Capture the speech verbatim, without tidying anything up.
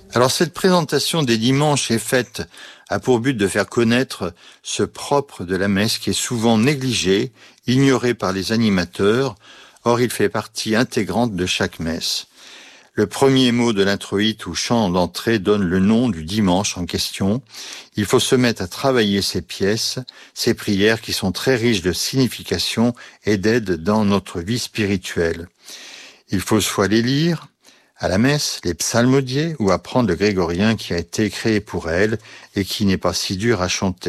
Alors cette présentation des dimanches est faite a pour but de faire connaître ce propre de la messe qui est souvent négligé, ignoré par les animateurs. Or il fait partie intégrante de chaque messe. Le premier mot de l'introïte ou chant d'entrée donne le nom du dimanche en question. Il faut se mettre à travailler ces pièces, ces prières qui sont très riches de signification et d'aide dans notre vie spirituelle. Il faut soit les lire à la messe, les psalmodier ou apprendre le grégorien qui a été créé pour elle et qui n'est pas si dur à chanter.